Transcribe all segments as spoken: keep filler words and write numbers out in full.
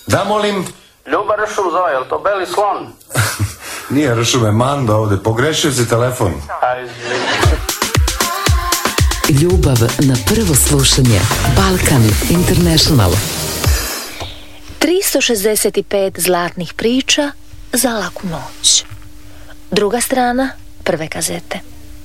Da, molim? Ljuba Ršum zove, je li to beli slon? Nije Ršum, je Manda ovdje, pogrešio si telefon. Ljubav na prvo slušanje. Balkan International. tristo šezdeset pet zlatnih priča za laku noć. Druga strana prve kazete.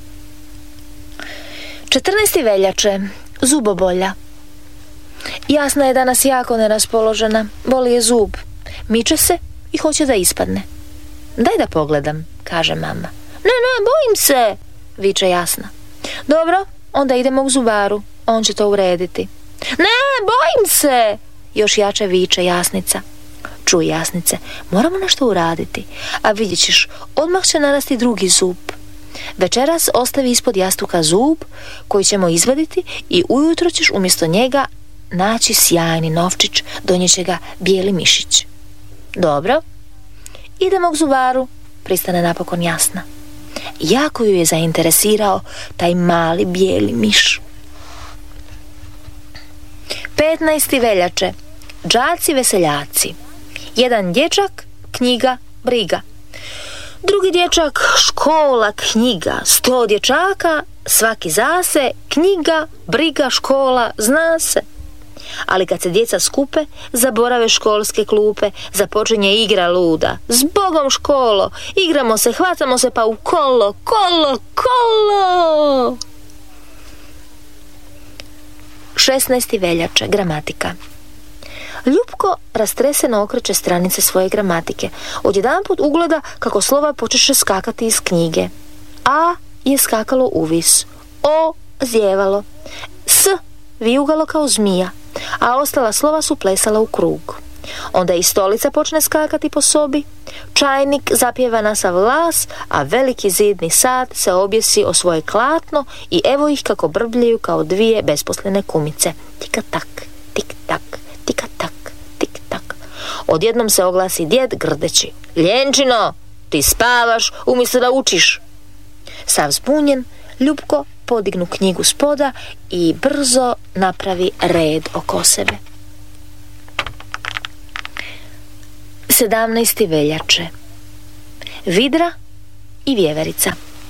četrnaesti veljače. Zubobolja. Jasna je danas jako neraspoložena. Boli je zub. Miče se i hoće da ispadne. Daj da pogledam, kaže mama. Ne, ne, bojim se, viče Jasna. Dobro, onda idemo k zubaru. On će to urediti. Ne, bojim se, još jače viče Jasnica. Čuj, Jasnice, moramo nešto uraditi, a vidjet ćeš, odmah će narasti drugi zub. Večeras ostavi ispod jastuka zub koji ćemo izvaditi i ujutro ćeš umjesto njega naći sjajni novčić, donijeće ga bijeli mišić. Dobro, idemo k zubaru, pristane napokon Jasna. Jako ju je zainteresirao taj mali bijeli miš. petnaesti veljače. Đaci veseljaci. Jedan dječak, knjiga, briga. Drugi dječak, škola, knjiga. Sto dječaka, svaki zase, knjiga, briga, škola, zna se. Ali kad se djeca skupe, zaborave školske klupe, započinje igra luda. Zbogom školo, igramo se, hvatamo se pa u kolo, kolo, kolo. šesnaesti veljače. Gramatika. Ljupko rastreseno okreće stranice svoje gramatike. Odjedanput ugleda kako slova počeše skakati iz knjige. A je skakalo uvis, O zjevalo, S vijugalo kao zmija, a ostala slova su plesala u krug. Onda i stolica počne skakati po sobi, čajnik zapjeva na sav glas, a veliki zidni sat se objesi o svoje klatno i evo ih kako brbljaju kao dvije besposlene kumice. Tika tak, tik tak, tika tak, tik tak. Odjednom se oglasi djed grdeći. Ljenčino, ti spavaš umjesto da učiš. Sav zbunjen, Ljupko podignu knjigu s poda i brzo napravi red oko sebe. sedamnaesti veljače. Vidra i vjeverica.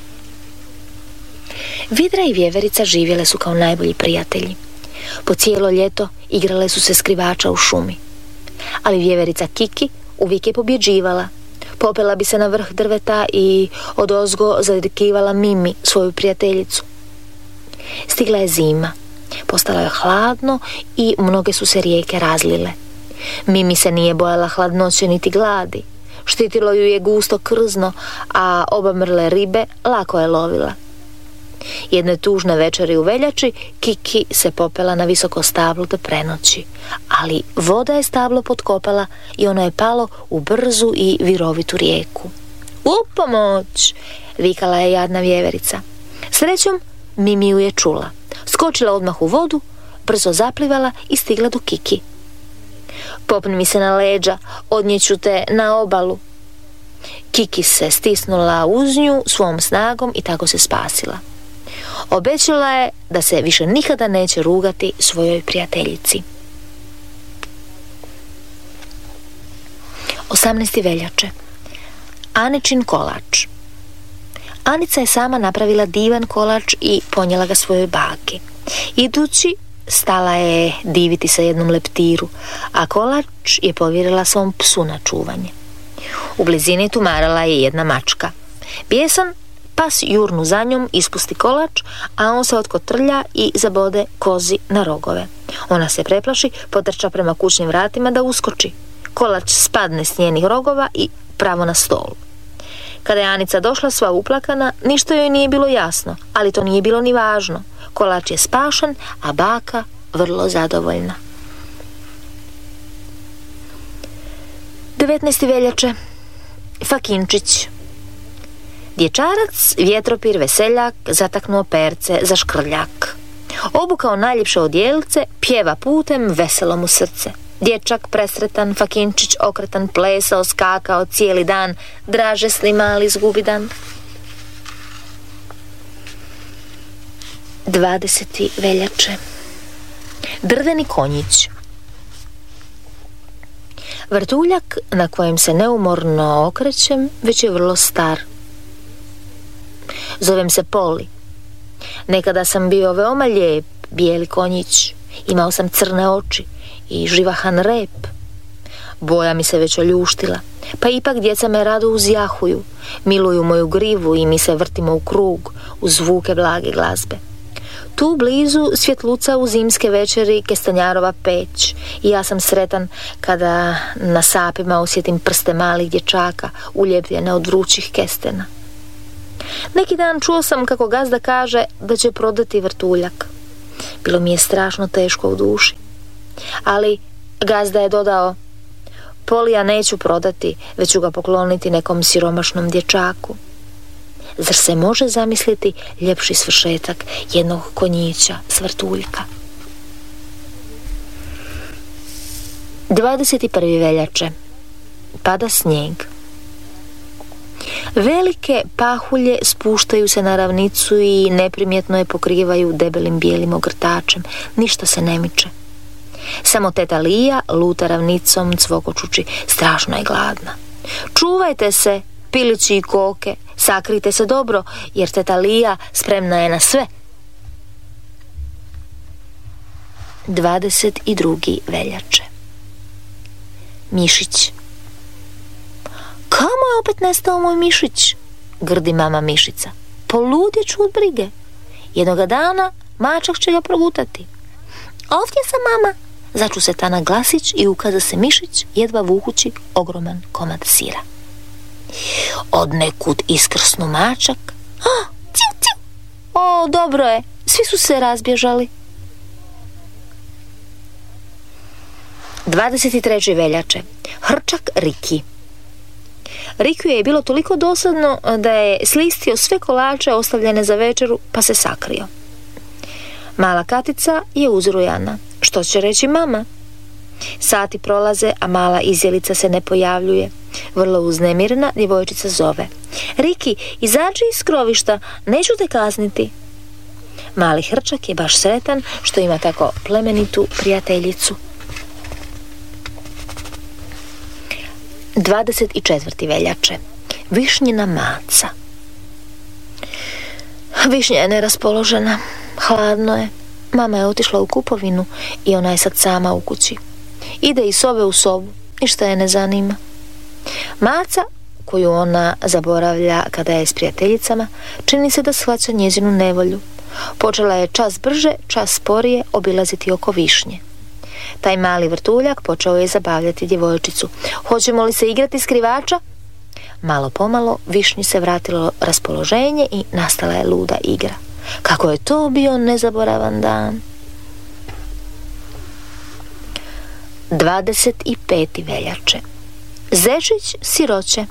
Vidra i vjeverica živjele su kao najbolji prijatelji. Po cijelo ljeto igrale su se skrivača u šumi. Ali vjeverica Kiki uvijek je pobjeđivala. Popela bi se na vrh drveta i odozgo zadrkivala Mimi, svoju prijateljicu. Stigla je zima. Postalo je hladno i mnoge su se rijeke razlile. Mimi se nije bojala hladnoće niti gladi. Štitilo ju je gusto krzno, a obamrle ribe lako je lovila. Jedne tužne večeri u veljači Kiki se popela na visoko stablo da prenoći, ali voda je stablo potkopala i ono je palo u brzu i virovitu rijeku. U pomoć! Vikala je jadna vjeverica. Srećom Mimi ju je čula. Skočila odmah u vodu, brzo zaplivala i stigla do Kiki. Popni mi se na leđa, odnijeću te na obalu. Kiki se stisnula uz nju svom snagom i tako se spasila. Obećala je da se više nikada neće rugati svojoj prijateljici. osamnaesti veljače. Aničin kolač. Anica je sama napravila divan kolač i ponijela ga svojoj baki. Idući, stala je diviti sa jednom leptiru, a kolač je povjerila svom psu na čuvanje. U blizini tumarala je jedna mačka. Bijesan pas jurnu za njom, ispusti kolač, a on se otkotrlja i zabode kozi na rogove. Ona se preplaši, potrča prema kućnim vratima da uskoči. Kolač spadne s njenih rogova i pravo na stol. Kada je Anica došla sva uplakana, ništa joj nije bilo jasno, ali to nije bilo ni važno. Kolač je spašen, a baka vrlo zadovoljna. devetnaesti veljače. Fakinčić. Dječarac, vjetropir, veseljak, zataknuo perce za škrljak. Obukao najljepše odjelce, pjeva putem, veselo mu srce. Dječak presretan, Fakinčić okretan, plesao, skakao cijeli dan, dražesni mali zgubidan. dvadeseti veljače. Drveni konjić. Vrtuljak na kojem se neumorno okrećem već je vrlo star. Zovem se Poli. Nekada sam bio veoma lijep, bijeli konjić. Imao sam crne oči i živahan rep. Boja mi se već oljuštila, pa ipak djeca me rado uzjahuju, miluju moju grivu i mi se vrtimo u krug uz zvuke blage glazbe. Tu blizu svjetluca u zimske večeri kestanjarova peć i ja sam sretan kada na sapima osjetim prste malih dječaka uljepljene od vrućih kestena. Neki dan čuo sam kako gazda kaže da će prodati vrtuljak. Bilo mi je strašno teško u duši. Ali gazda je dodao: Polija neću prodati, već ću ga pokloniti nekom siromašnom dječaku. Zar se može zamisliti ljepši svršetak jednog konjića s vrtuljka? dvadeset prvi veljače. Pada snijeg. Velike pahulje spuštaju se na ravnicu i neprimjetno je pokrivaju debelim bijelim ogrtačem. Ništa se ne miče. Samo teta Lija luta ravnicom cvokočući, strašno je gladna. Čuvajte se, pilići i koke, sakrite se dobro, jer teta Lija spremna je na sve. dvadeset drugi veljače. Mišić. Kamo je opet nestao moj mišić? Grdi mama mišica. Poludjet ću od brige. Jednoga dana mačak će ga progutati. Ovdje sam, mama. Začu se Tana glasić i ukaza se mišić, jedva vukući ogroman komad sira. Od nekud iskrsnu mačak. A, ciu, ciu. O, dobro je, svi su se razbježali. dvadeset treći veljače. Hrčak Riki. Rikiju je bilo toliko dosadno da je slistio sve kolače ostavljene za večeru, pa se sakrio. Mala Katica je uzrujana. Što će reći mama? Sati prolaze, a mala izjelica se ne pojavljuje. Vrlo uznemirna djevojčica zove: Riki, izađi iz skrovišta, neću te kazniti. Mali Hrčak je baš sretan što ima tako plemenitu prijateljicu. dvadeset četvrti veljače. Višnjina maca. Višnja je neraspoložena. Hladno je. Mama je otišla u kupovinu i ona je sad sama u kući. Ide iz sobe u sobu, ništa je ne zanima. Maca, koju ona zaboravlja kada je s prijateljicama, čini se da shvaća njezinu nevolju. Počela je čas brže, čas sporije obilaziti oko višnje. Taj mali vrtuljak počeo je zabavljati djevojčicu. Hoćemo li se igrati skrivača? Malo pomalo višnji se vratilo raspoloženje i nastala je luda igra. Kako je to bio nezaboravan dan. dvadeset peti veljače. Zečić siroće.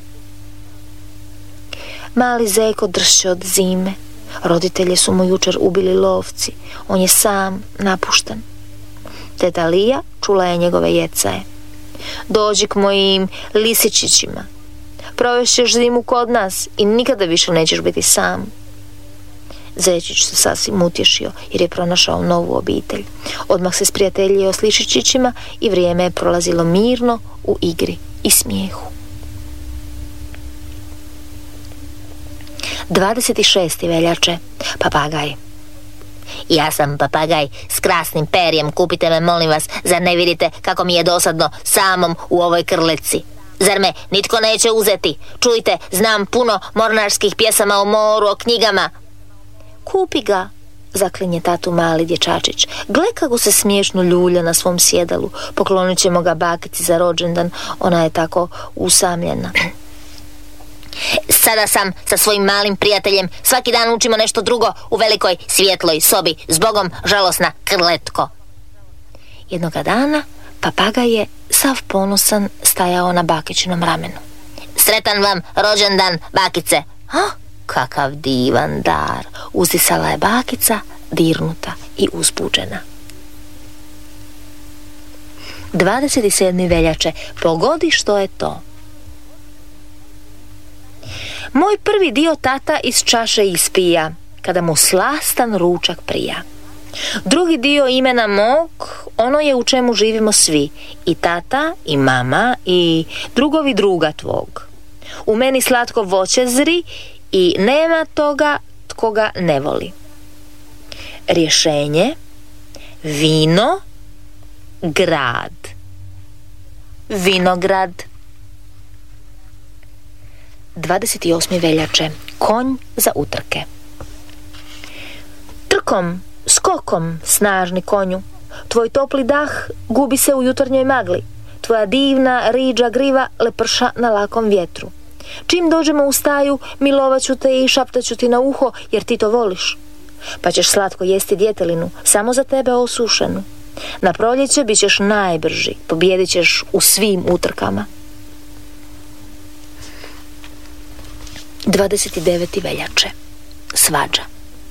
Mali Zeko dršće od zime. Roditelje su mu jučer ubili lovci. On je sam, napušten. Teta Lija čula je njegove jecaje. Dođi k mojim lisičićima. Provešćeš zimu kod nas i nikada više nećeš biti sam. Zečić se sasvim utješio jer je pronašao novu obitelj. Odmah se sprijateljio s lišičićima i vrijeme je prolazilo mirno u igri i smijehu. dvadeset šesti veljače. Papagaj. Ja sam papagaj s krasnim perjem, kupite me molim vas, zar ne vidite kako mi je dosadno samom u ovoj krletci? Zar me nitko neće uzeti? Čujte, znam puno mornarskih pjesama o moru, o knjigama. Kupi ga, zaklinje tatu mali dječačić. Gle kako se smiješno ljulja na svom sjedalu. Poklonit ćemo ga bakici za rođendan, ona je tako usamljena. Sada sam sa svojim malim prijateljem, svaki dan učimo nešto drugo u velikoj svjetloj sobi. Zbogom, žalosna krletko. Jednoga dana papagaj je sav ponosan stajao na bakičinom ramenu. Sretan vam rođendan, bakice. Ha? Kakav divan dar, uzdisala je bakica, dirnuta i uzbuđena. dvadeset sedmi veljače. Pogodi što je to. Moj prvi dio tata iz čaše ispija, kada mu slastan ručak prija. Drugi dio imena mog, ono je u čemu živimo svi, i tata, i mama, i drugovi druga tvog. U meni slatko voće zri i nema toga tko ga ne voli. Rješenje, vino, grad. Vinograd. dvadeset osme veljače. Konj za utrke. Trkom, skokom, snažni konju, tvoj topli dah gubi se u jutarnjoj magli, tvoja divna riđa griva leprša na lakom vjetru. Čim dođemo u staju, milovat ću te i šaptat ću ti na uho, jer ti to voliš. Pa ćeš slatko jesti djetelinu, samo za tebe osušenu. Na proljeće bit ćeš najbrži, pobijedit ćeš u svim utrkama. dvadeset devete veljače. Svađa.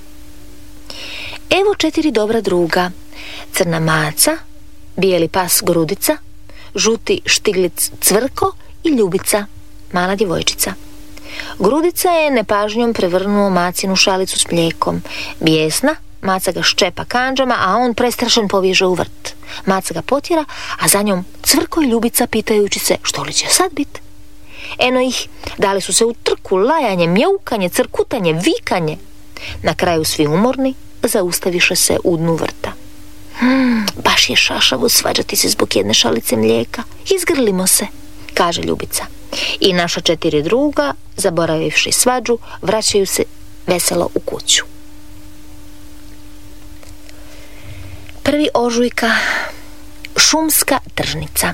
Evo četiri dobra druga. Crna maca, bijeli pas Grudica, žuti štiglic Cvrko i Ljubica, mala djevojčica. Grudica je nepažnjom prevrnuo macinu šalicu s mlijekom. Bijesna, maca ga ščepa kandžama, a on prestrašen pobježe u vrt. Maca ga potjera, a za njom Cvrko i Ljubica pitajući se što li će sad bit. Eno ih, dali su se u trku, lajanje, mjaukanje, crkutanje, vikanje. Na kraju svi umorni zaustaviše se u dnu vrta. Hmm, baš je šašavo svađati se zbog jedne šalice mlijeka. Izgrlimo se, kaže Ljubica. I naša četiri druga, zaboravivši svađu, vraćaju se veselo u kuću. Prvi ožujka. Šumska tržnica.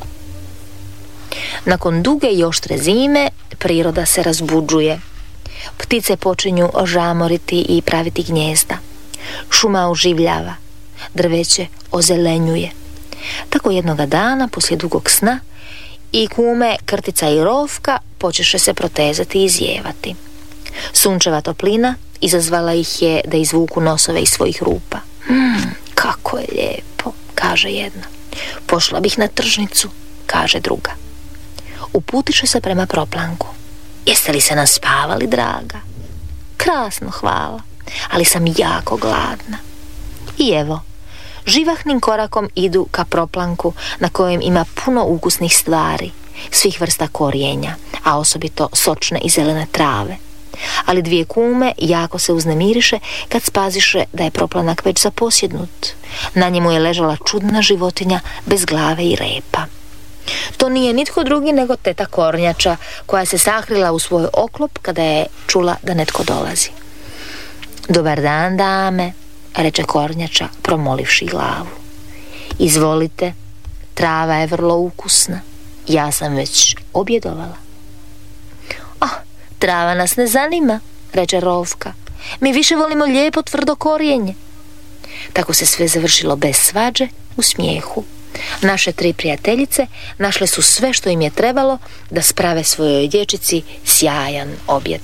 Nakon duge i oštre zime priroda se razbuđuje. Ptice počinju žamoriti i praviti gnjezda. Šuma oživljava, drveće ozelenjuje. Tako jednoga dana, poslije dugog sna, i kume Krtica i Rovka počeše se protezati i zjevati. Sunčeva toplina izazvala ih je da izvuku nosove iz svojih rupa. Hmm, kako je lijepo, kaže jedna. Pošla bih na tržnicu, kaže druga. Uputiše se prema proplanku. Jeste li se naspavali, draga? Krasno, hvala, ali sam jako gladna. I evo, živahnim korakom idu ka proplanku na kojem ima puno ukusnih stvari, svih vrsta korijenja, a osobito sočne i zelene trave. Ali dvije kume jako se uznemiriše kad spaziše da je proplanak već zaposjednut. Na njemu je ležala čudna životinja bez glave i repa. To nije nitko drugi nego teta Kornjača, koja se sakrila u svoj oklop kada je čula da netko dolazi. Dobar dan, dame, reče Kornjača, promolivši glavu. Izvolite, trava je vrlo ukusna. Ja sam već objedovala. Ah, trava nas ne zanima, reče Rovka. Mi više volimo lijepo tvrdo korijenje. Tako se sve završilo bez svađe, u smijehu. Naše tri prijateljice našle su sve što im je trebalo da sprave svojoj dječici sjajan objed.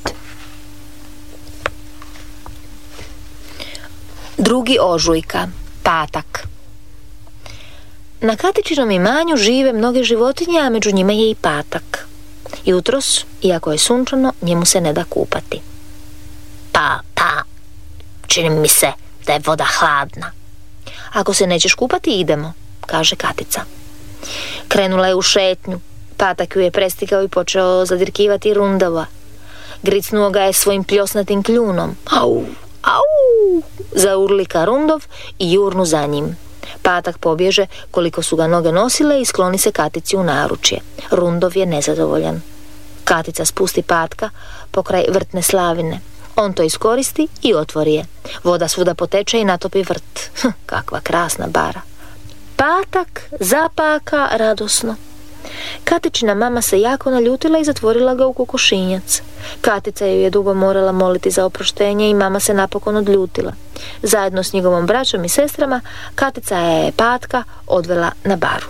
Drugi ožujka, patak. Na Katičinom imanju žive mnoge životinje, a među njima je i patak. Jutros, iako je sunčano, njemu se ne da kupati. Pa, pa, čini mi se da je voda hladna. Ako se nećeš kupati, idemo, kaže Katica. Krenula je u šetnju. Patak ju je prestigao i počeo zadirkivati Rundova. Gricnuo ga je svojim pljosnatim kljunom. Au, au, zaurlika Rundov i jurnu za njim. Patak pobježe koliko su ga noge nosile i skloni se Katici u naručje. Rundov je nezadovoljan. Katica spusti patka pokraj vrtne slavine. On to iskoristi i otvori je. Voda svuda poteče i natopi vrt. Hm, kakva krasna bara. Patak zapaka radosno. Katičina mama se jako naljutila i zatvorila ga u kokošinjac. Katica ju je dugo morala moliti za oproštenje i mama se napokon odljutila. Zajedno s njegovom braćom i sestrama Katica je patka odvela na baru.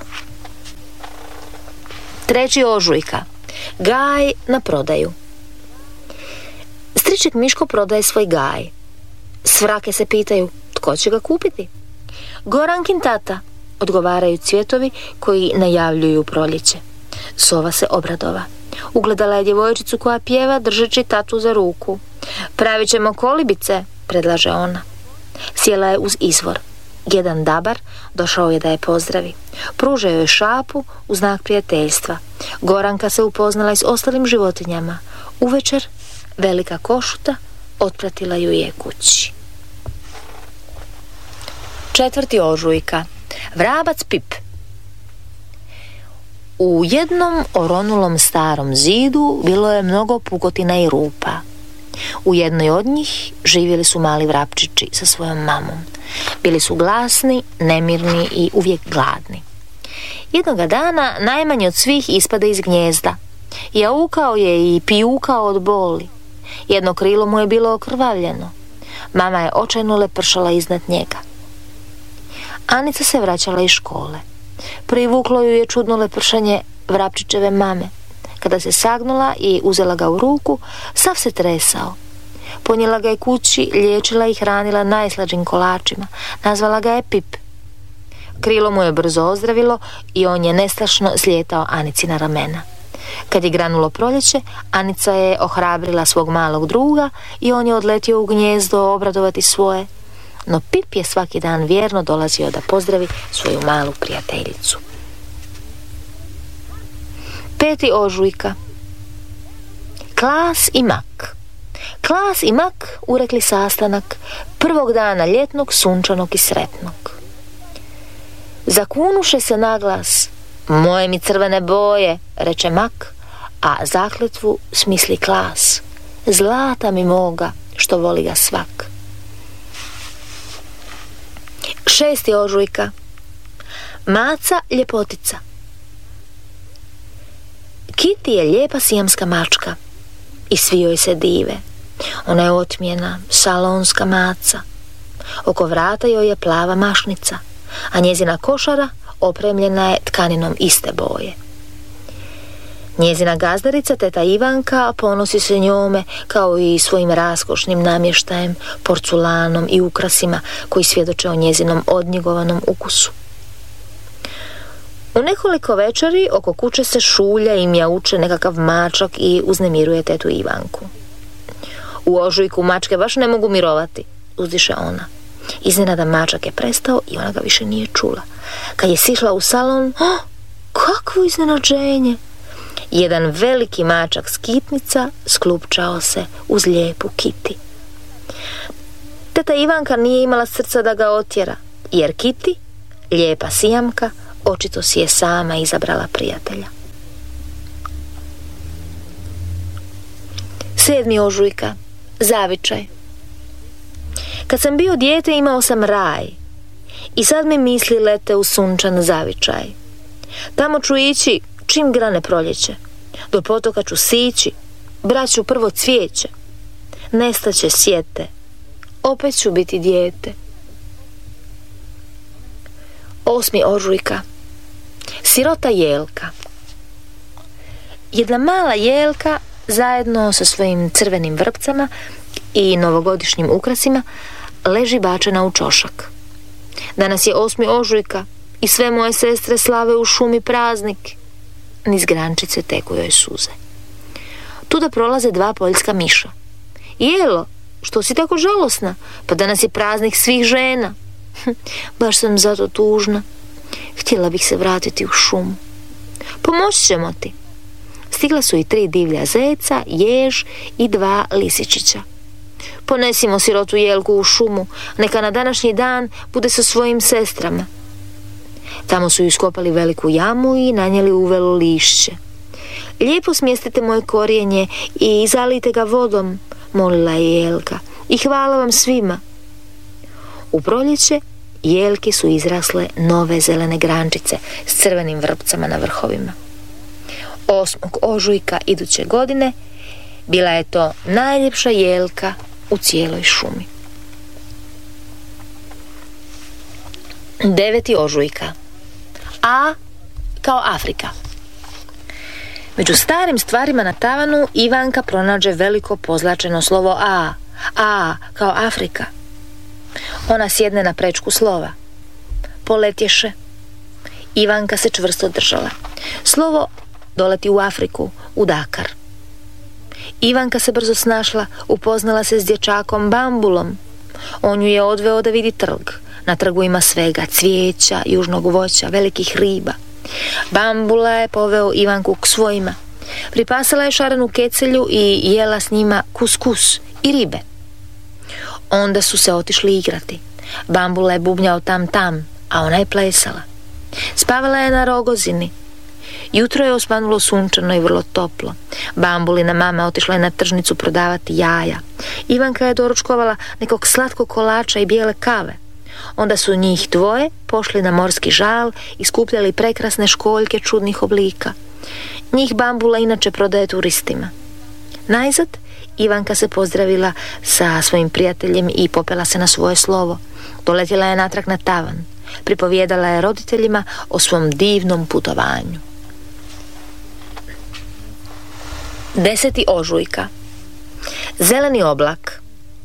Treći ožujka. Gaj na prodaju. Striček Miško prodaje svoj gaj. Svrake se pitaju tko će ga kupiti. Gorankin tata, odgovaraju cvjetovi koji najavljuju proljeće. Sova se obradova. Ugledala je djevojčicu koja pjeva držeći tatu za ruku. Pravit ćemo kolibice, predlaže ona. Sjela je uz izvor. Jedan dabar došao je da je pozdravi. Pružio joj šapu u znak prijateljstva. Goranka se upoznala i s ostalim životinjama. Uvečer velika košuta otpratila ju je kući. Četvrti ožujka. Vrabac Pip. U jednom oronulom starom zidu bilo je mnogo pukotina i rupa. U jednoj od njih živjeli su mali vrapčići sa svojom mamom. Bili su glasni, nemirni i uvijek gladni. Jednoga dana najmanji od svih ispade iz gnijezda. Jaukao je i pijukao od boli. Jedno krilo mu je bilo okrvavljeno. Mama je očajno lepršala iznad njega. Anica se vraćala iz škole. Privuklo ju je čudno lepršanje vrapčićeve mame. Kada se sagnula i uzela ga u ruku, sav se tresao. Ponijela ga je kući, liječila i hranila najslađim kolačima. Nazvala ga je Pip. Krilo mu je brzo ozdravilo i on je nestrašno slijetao Anici na ramena. Kad je granulo proljeće, Anica je ohrabrila svog malog druga i on je odletio u gnijezdo obradovati svoje. No Pip je svaki dan vjerno dolazio da pozdravi svoju malu prijateljicu. Peti ožujka. Klas i mak. Klas i mak urekli sastanak prvog dana ljetnog, sunčanog i sretnog. Zakunuše se naglas. Moje mi crvene boje, reče mak, a zakletvu smisli Klas. Zlata mi moga, što voli ga svak. Šesti ožujka. Maca ljepotica. Kitty je lijepa sijamska mačka i svi joj se dive. Ona je otmjena, salonska maca. Oko vrata joj je plava mašnica, a njezina košara opremljena je tkaninom iste boje. Njezina gazdarica, teta Ivanka, ponosi se njome kao i svojim raskošnim namještajem, porculanom i ukrasima koji svjedoče o njezinom odnjegovanom ukusu. U nekoliko večeri oko kuće se šulja i mjauče nekakav mačak i uznemiruje tetu Ivanku. U ožujku mačke baš ne mogu mirovati, uzdiše ona. Iznenada mačak je prestao i ona ga više nije čula. Kad je sišla u salon, oh, kakvo iznenađenje! Jedan veliki mačak skitnica sklupčao se uz lijepu Kitty. Teta Ivanka nije imala srca da ga otjera, jer Kitty, lijepa sijamka, očito si je sama izabrala prijatelja. Sedmi ožujka. Zavičaj. Kad sam bio dijete imao sam raj i sad mi misli lete u sunčan zavičaj. Tamo ću ići čim grane proljeće, do potoka ću sići, brat ću prvo cvijeće, nestaće sjete, opet ću biti dijete. Osmi ožujka. Sirota Jelka. Jedna mala jelka zajedno sa svojim crvenim vrpcama i novogodišnjim ukrasima leži bačena u čošak. Danas je osmi ožujka i sve moje sestre slave u šumi praznik. Niz grančice teku joj suze. Tuda prolaze dva poljska miša. Jelo, što si tako žalosna? Pa danas je praznik svih žena. Baš sam zato tužna. Htjela bih se vratiti u šumu. Pomoći ćemo ti. Stigla su i tri divlja zeca, jež i dva lisičića. Ponesimo sirotu Jelku u šumu, neka na današnji dan bude sa svojim sestrama. Tamo su ju iskopali veliku jamu i nanijeli uvelo lišće. Lijepo smjestite moje korijenje i zalijte ga vodom, molila je Jelka, i hvala vam svima. U proljeće jelke su izrasle nove zelene grančice s crvenim vrpcama na vrhovima. Osmog ožujka iduće godine bila je to najljepša jelka u cijeloj šumi. Deveti ožujka. A kao Afrika. Među starim stvarima na tavanu Ivanka pronađe veliko pozlačeno slovo A. A kao Afrika. Ona sjedne na prečku slova. Poletješe. Ivanka se čvrsto držala. Slovo doleti u Afriku, u Dakar. Ivanka se brzo snašla, upoznala se s dječakom Bambulom. On ju je odveo da vidi trg. Na trgu ima svega, cvijeća, južnog voća, velikih riba. Bambula je poveo Ivanku k svojima. Pripasala je šarenu kecelju i jela s njima kuskus i ribe. Onda su se otišli igrati. Bambula je bubnjao tam tam, a ona je plesala. Spavala je na rogozini. Jutro je osvanulo sunčano i vrlo toplo. Bambulina mama otišla je na tržnicu prodavati jaja. Ivanka je doručkovala nekog slatkog kolača i bijele kave. Onda su njih dvoje pošli na morski žal i skupljali prekrasne školjke čudnih oblika. Njih Bambula inače prodaje turistima. Najzad Ivanka se pozdravila sa svojim prijateljem i popela se na svoje slovo. Doletjela je natrag na tavan. Pripovijedala je roditeljima o svom divnom putovanju. Deseti ožujka. Zeleni oblak.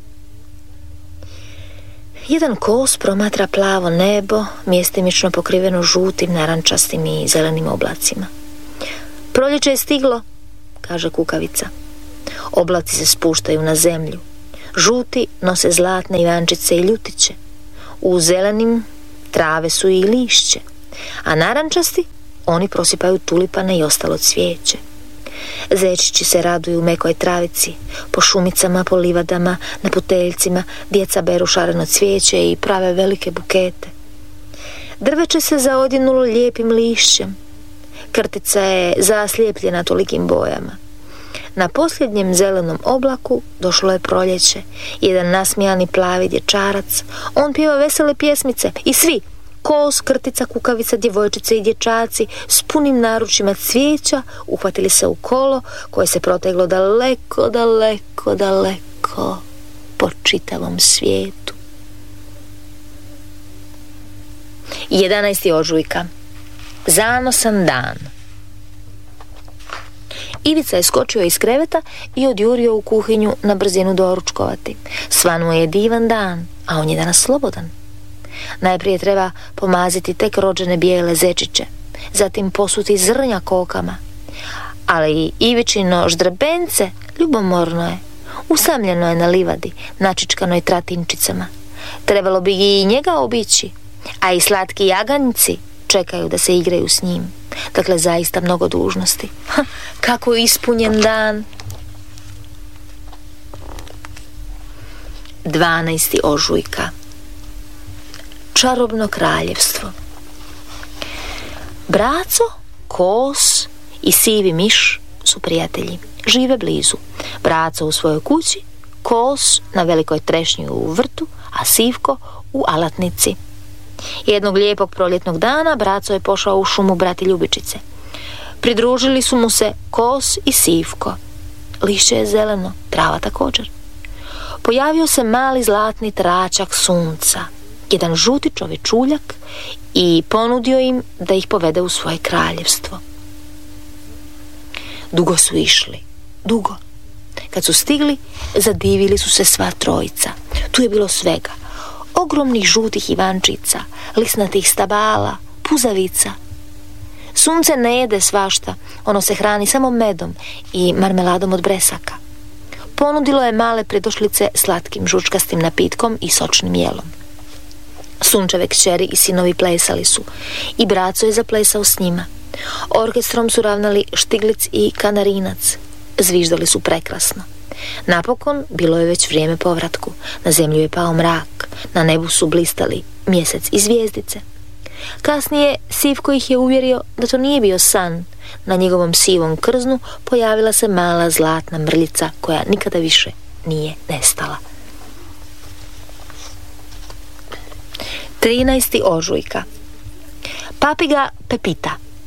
Jedan kos promatra plavo nebo, mjestimično pokriveno žutim, narančastim i zelenim oblacima. Proljeće je stiglo, kaže kukavica. Oblaci se spuštaju na zemlju. Žuti nose zlatne ivančice i ljutiće. U zelenim trave su i lišće, a narančasti oni prosipaju tulipane i ostalo cvijeće. Zečići se raduju mekoj travici, po šumicama, po livadama, na puteljcima djeca beru šareno cvijeće i prave velike bukete. Drveće se zaodjenulo lijepim lišćem. Krtica je zaslijepljena tolikim bojama. Na posljednjem zelenom oblaku došlo je proljeće. Jedan nasmijani plavi dječarac, on pjeva vesele pjesmice i svi, kos, krtica, kukavica, djevojčice i dječaci s punim naručima cvijeća uhvatili se u kolo koje se proteglo daleko, daleko, daleko po čitavom svijetu. jedanaesti ožujka. Zanosan dan. Ivica je skočio iz kreveta i odjurio u kuhinju na brzinu doručkovati. Svanuo je divan dan, a on je danas slobodan. Najprije treba pomaziti tek rođene bijele zečiće, zatim posuti zrnja kokama. Ali Ivičino ždrebence ljubomorno je, usamljeno je na livadi, načičkanoj tratinčicama. Trebalo bi i njega obići, a i slatki jaganjci čekaju da se igraju s njim. Dakle, zaista mnogo dužnosti. Ha, kako ispunjen dan. dvanaesti ožujka. Čarobno kraljevstvo. Braco, kos i sivi miš su prijatelji. Žive blizu. Braco u svojoj kući, kos na velikoj trešnji u vrtu, a Sivko u alatnici. Jednog lijepog proljetnog dana Braco je pošao u šumu brati ljubičice. Pridružili su mu se kos i Sivko. Lišće je zeleno, trava također. Pojavio se mali zlatni tračak sunca, jedan žuti čovječuljak, i ponudio im da ih povede u svoje kraljevstvo. Dugo su išli, dugo. Kad su stigli, zadivili su se sva trojica. Tu je bilo svega. Ogromnih žutih ivančica, lisnatih stabala, puzavica. Sunce ne jede svašta, ono se hrani samo medom i marmeladom od bresaka. Ponudilo je male predošlice slatkim žučkastim napitkom i sočnim jelom. Sunčeve kćeri i sinovi plesali su i Braco je zaplesao s njima. Orkestrom su ravnali Štiglic i Kanarinac. Zviždali su prekrasno. Napokon bilo je već vrijeme povratku. Na zemlju je pao mrak, na nebu su blistali mjesec i zvijezdice. Kasnije Sivko ih je uvjerio da to nije bio san. Na njegovom sivom krznu pojavila se mala zlatna mrljica koja nikada više nije nestala. trinaesti ožujka. Papiga Pepita.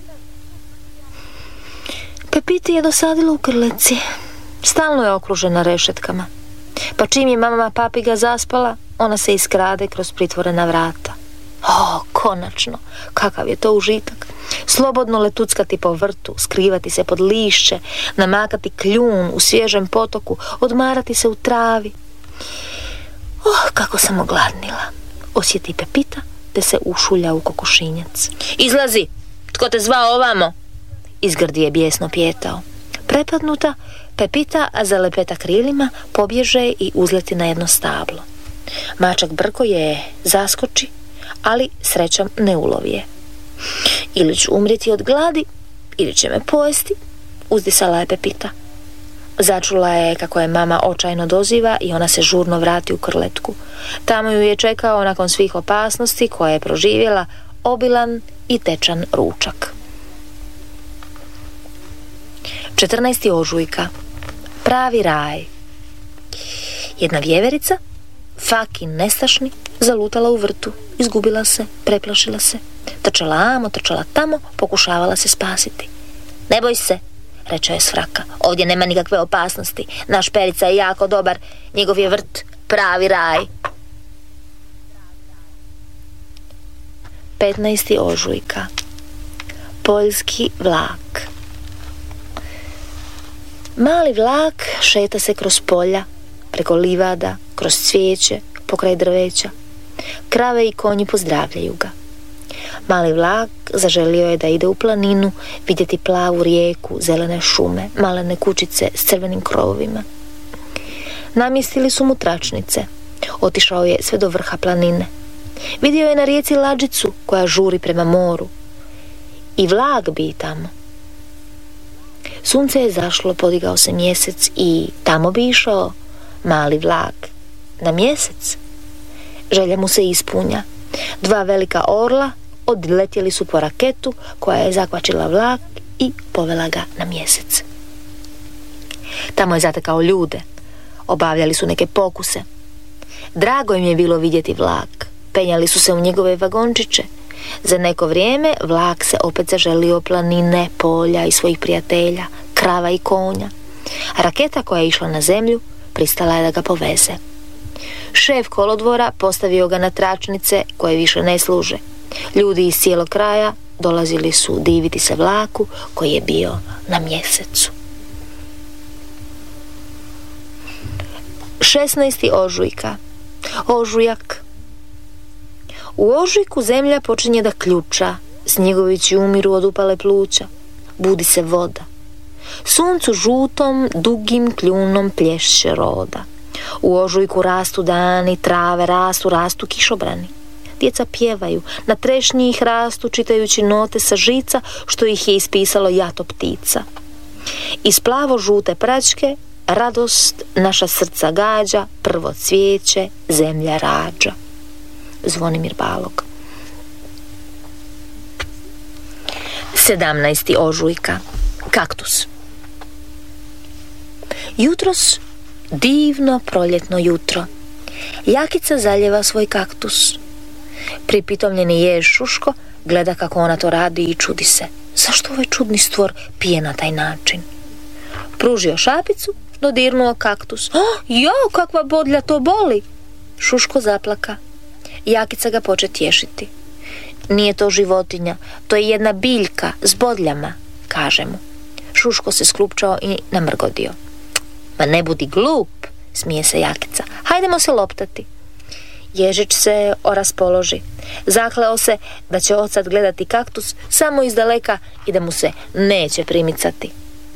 Pepiti je dosadilo u krletci. Stalno je okružena rešetkama. Pa čim je mama Papiga zaspala, ona se iskrade kroz pritvorena vrata. O, konačno, kakav je to užitak. Slobodno letuckati po vrtu, skrivati se pod lišće, namakati kljun u svježem potoku, odmarati se u travi. Oh, kako sam ogladnila. Osjeti Pepita te se ušulja u kokošinjac. Izlazi, tko te zvao ovamo? Izgrdi je bijesno pijetao. Prepadnuta, Pepita zalepeta krilima, pobježe i uzleti na jedno stablo. Mačak Brko je zaskoči, ali srećom ne ulovi je. Ili ću umrijeti od gladi, ili će me pojesti, uzdisala je Pepita. Začula je kako je mama očajno doziva i ona se žurno vrati u krletku. Tamo ju je čekao nakon svih opasnosti koje je proživjela obilan i tečan ručak. četrnaesti ožujka. Pravi raj. Jedna vjeverica, Fakin nestašni, zalutala u vrtu, izgubila se, preplašila se. Trčala amo, trčala tamo, pokušavala se spasiti. Ne boj se, reče je s fraka, ovdje nema nikakve opasnosti. Naš Perica je jako dobar, njegov je vrt pravi raj. petnaesti ožujka. Poljski vlak. Mali vlak šeta se kroz polja, preko livada, kroz cvijeće, pokraj drveća. Krave i konji pozdravljaju ga. Mali vlak zaželio je da ide u planinu, vidjeti plavu rijeku, zelene šume, malene kućice s crvenim krovovima. Namjestili su mu tračnice. Otišao je sve do vrha planine. Vidio je na rijeci lađicu koja žuri prema moru. I vlak bi tamo. Sunce je zašlo, podigao se mjesec i tamo bi išao mali vlak. Na mjesec. Želja mu se ispunja. Dva velika orla odletjeli su po raketu koja je zakvačila vlak i povela ga na mjesec. Tamo je zatekao ljude. Obavljali su neke pokuse. Drago im je bilo vidjeti vlak. Penjali su se u njegove vagončiće. Za neko vrijeme vlak se opet zaželio planine, polja i svojih prijatelja, krava i konja. A raketa koja je išla na zemlju pristala je da ga poveze. Šef kolodvora postavio ga na tračnice koje više ne služe. Ljudi iz cijelog kraja dolazili su diviti se vlaku koji je bio na mjesecu. šesnaesti ožujka. Ožujak. U ožujku zemlja počinje da ključa, snjegovići umiru od upale pluća, budi se voda. Suncu žutom, dugim kljunom plješće roda. U ožujku rastu dani, trave rastu, rastu kišobrani. Djeca pjevaju, na trešnji ih rastu čitajući note sa žica što ih je ispisalo jato ptica. Iz plavo žute pračke radost naša srca gađa, prvo cvijeće zemlja rađa. Zvonimir Balog. sedamnaesti ožujka. Kaktus. Jutros divno proljetno jutro. Jakica zaljeva svoj kaktus. Pripitomljeni jež Šuško gleda kako ona to radi i čudi se. Zašto ovaj čudni stvor pije na taj način? Pružio šapicu, dodirnuo kaktus. Oh, jo, kakva bodlja, to boli! Šuško zaplaka. Jakica ga poče tješiti. Nije to životinja, to je jedna biljka s bodljama, kaže mu. Šuško se sklupčao i namrgodio. Ma ne budi glup, smije se Jakica. Hajdemo se loptati. Ježić se oraspoloži. Zakleo se da će od sad gledati kaktus samo iz daleka i da mu se neće primicati.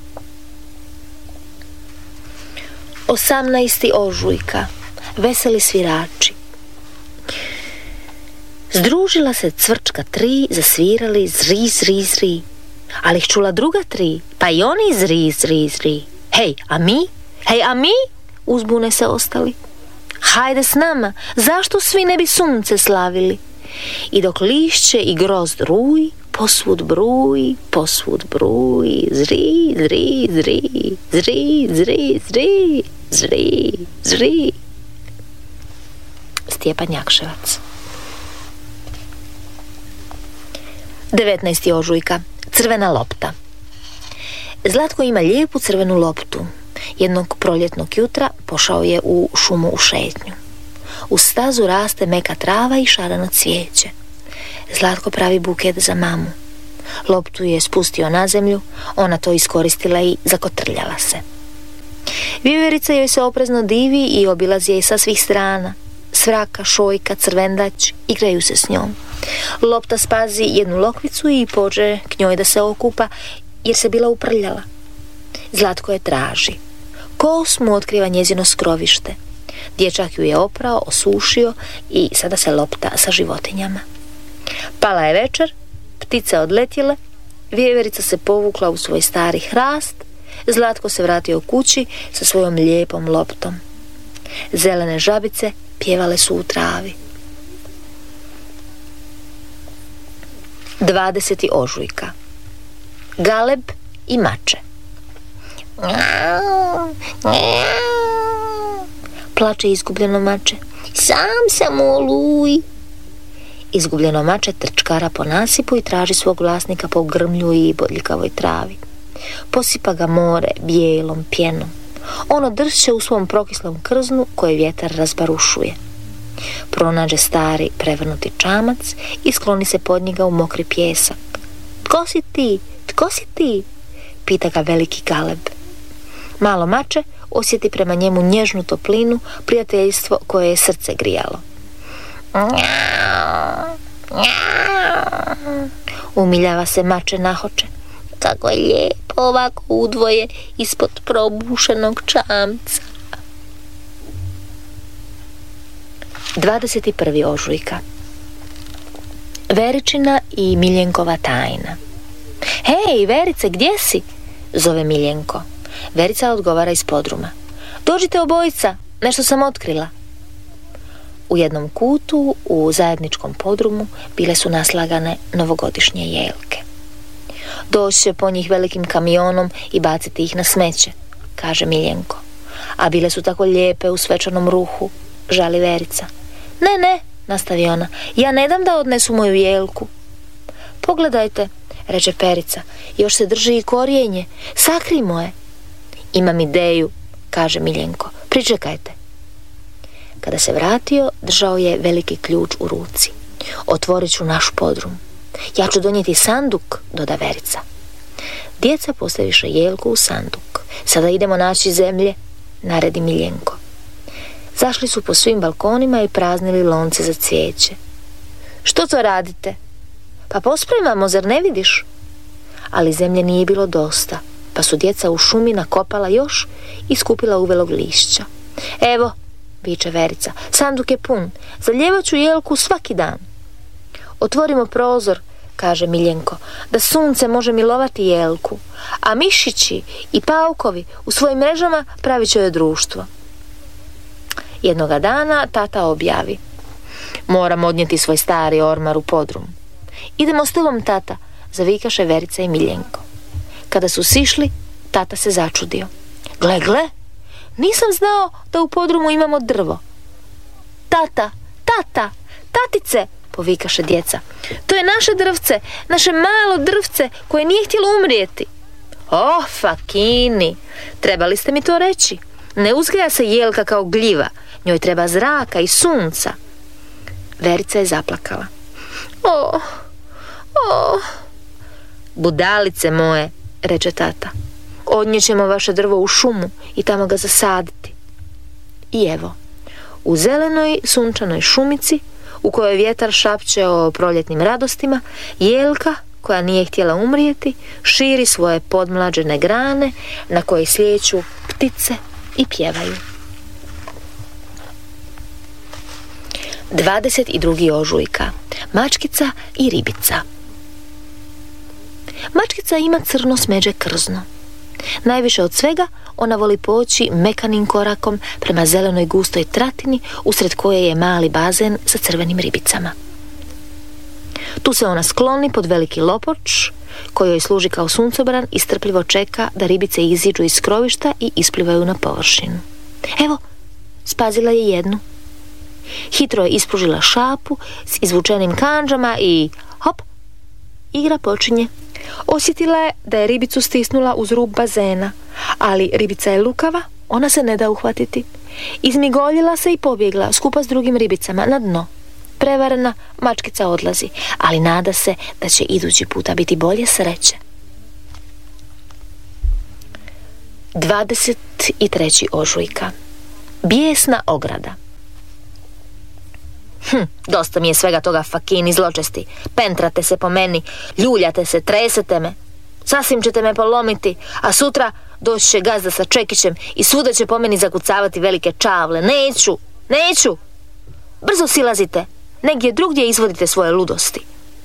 osamnaesti ožujka. Veseli svirači. Združila se cvrčka tri, zasvirali zri, zri, zri. Ali ih čula druga tri, pa i oni zri, zri, zri. Hej, a mi? Hej, a mi? Uzbune se ostali. Hajde s nama, zašto svi ne bi sunce slavili? I dok lišće i grozd ruji, posvud bruji, posvud bruji, zri, zri, zri, zri, zri, zri, zri, zri. Stjepan Jakševac. devetnaesti ožujka. Crvena lopta. Zlatko ima lijepu crvenu loptu. Jednog proljetnog jutra pošao je u šumu u šetnju. U stazu raste meka trava i šarano cvijeće. Zlatko pravi buket za mamu. Loptu je spustio na zemlju, ona to iskoristila i zakotrljala se. Vjeverica joj se oprezno divi i obilazi je sa svih strana. Svraka, šojka, crvendać igraju se s njom. Lopta spazi jednu lokvicu i pođe k njoj da se okupa jer se bila uprljala. Zlatko je traži. Kos mu otkriva njezino skrovište. Dječak ju je oprao, osušio i sada se lopta sa životinjama. Pala je večer, ptice odletjele, vjeverica se povukla u svoj stari hrast, Zlatko se vratio kući sa svojom lijepom loptom. Zelene žabice pjevale su u travi. dvadesetog ožujka. Galeb i mače. Plače izgubljeno mače. Sam sam u oluji. Izgubljeno mače trčkara po nasipu i traži svog vlasnika po grmlju i bodljikavoj travi. Posipa ga more bijelom pjenom. Ono dršće u svom prokislom krznu koje vjetar razbarušuje. Pronađe stari prevrnuti čamac i skloni se pod njega u mokri pjesak. Tko si ti? Tko si ti? Pita ga veliki Galeb. Malo mače osjeti prema njemu nježnu toplinu, prijateljstvo koje je srce grijalo. Umiljava se mače nahoče. Kako je lijepo ovako udvoje ispod probušenog čamca. dvadeset prvog ožujka. Veričina i Miljenkova tajna. Hej, Verice, gdje si? Zove Miljenko. Verica odgovara iz podruma. Dođite obojica, nešto sam otkrila. U jednom kutu, u zajedničkom podrumu, bile su naslagane novogodišnje jelke. Doći će po njih velikim kamionom i baciti ih na smeće, kaže Miljenko. A bile su tako lijepe u svečanom ruhu, žali Verica. Ne, ne, nastavi ona, ja ne dam da odnesu moju jelku. Pogledajte, reče Perica, još se drži i korijenje, sakrimo je. Imam ideju, kaže Miljenko, pričekajte. Kada se vratio, držao je veliki ključ u ruci. Otvorit ću naš podrum. Ja ću donijeti sanduk, doda Verica. Djeca postaviše jelku u sanduk. Sada idemo naći zemlje, naredi Miljenko. Zašli su po svim balkonima i praznili lonce za cvijeće. Što to radite? Pa pospremamo, zar ne vidiš? Ali zemlje nije bilo dosta, pa su djeca u šumi nakopala još i skupila uvelog lišća. Evo, viče Verica, sanduk je pun, zaljevat ću jelku svaki dan. Otvorimo prozor, kaže Miljenko, da sunce može milovati jelku, a mišići i paukovi u svojim mrežama pravit će joj društvo. Jednoga dana tata objavi. Moram odnijeti svoj stari ormar u podrum. Idemo s tobom, tata, zavikaše Verica i Miljenko. Kada su sišli, tata se začudio. Gle, gle, nisam znao da u podrumu imamo drvo. Tata, tata, tatice, povikaše djeca. To je naše drvce, naše malo drvce koje nije htjelo umrijeti. Oh, Fakini, trebali ste mi to reći. Ne uzgaja se jelka kao gljiva, njoj treba zraka i sunca. Verica je zaplakala. Oh, oh. Budalice moje, reče tata. Odnijećemo vaše drvo u šumu i tamo ga zasaditi. I evo, u zelenoj sunčanoj šumici, u kojoj vjetar šapće o proljetnim radostima, jelka, koja nije htjela umrijeti, širi svoje podmlađene grane na koje slijeću ptice i pjevaju. dvadeset drugog ožujka. Mačkica i ribica. Mačkica ima crno smeđe krzno. Najviše od svega ona voli poći mekanim korakom prema zelenoj gustoj tratini usred koje je mali bazen sa crvenim ribicama. Tu se ona skloni pod veliki lopoč koji joj služi kao suncobran i strpljivo čeka da ribice iziđu iz skrovišta i isplivaju na površinu. Evo, spazila je jednu. Hitro je ispružila šapu s izvučenim kandžama i hop, igra počinje. Osjetila je da je ribicu stisnula uz rub bazena, ali ribica je lukava, ona se ne da uhvatiti. Izmigoljila se i pobjegla skupa s drugim ribicama na dno. Prevarena, mačkica odlazi, ali nada se da će idući puta biti bolje sreće. dvadeset trećeg ožujka. Bijesna ograda. Hm, dosta mi je svega toga, Fakini zločesti. Pentrate se po meni, ljuljate se, tresete me. Sasvim ćete me polomiti, a sutra doći će gazda sa čekićem i svuda će po meni zakucavati velike čavle. Neću, neću. Brzo silazite, negdje drugdje izvodite svoje ludosti.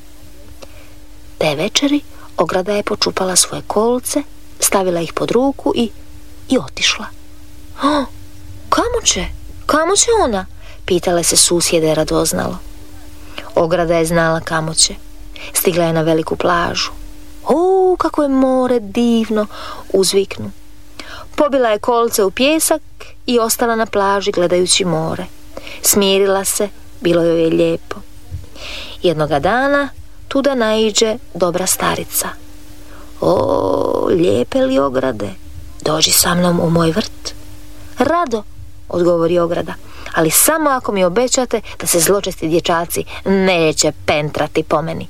Te večeri ograda je počupala svoje kolce, stavila ih pod ruku i, i otišla. Oh, kamo će? Kamo će ona? Pitale se susjede radoznalo. Ograda je znala kamo će. Stigla je na veliku plažu. O, kako je more divno, uzviknu. Pobila je kolce u pjesak i ostala na plaži gledajući more. Smirila se, bilo joj je lijepo. Jednoga dana tuda naiđe dobra starica. O, lijepe li ograde, dođi sa mnom u moj vrt. Rado, odgovori ograda, ali samo ako mi obećate da se zločesti dječaci neće pentrati po meni.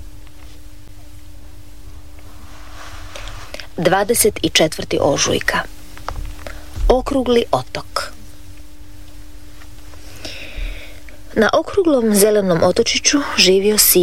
dvadeset četvrtog ožujka. Okrugli otok. Na okruglom zelenom otočiću živio si